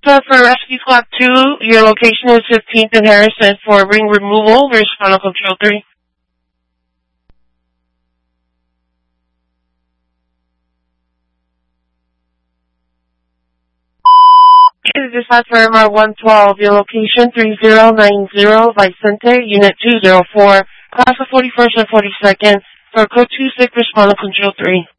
So for Rescue Squad 2, your location is 15th and Harrison for ring removal. Respond on Control 3. This is dispatch for MR 112. Your location 3090 Vicente, Unit 204, Class of 41st and 42nd. For Code 26, respond on Control 3.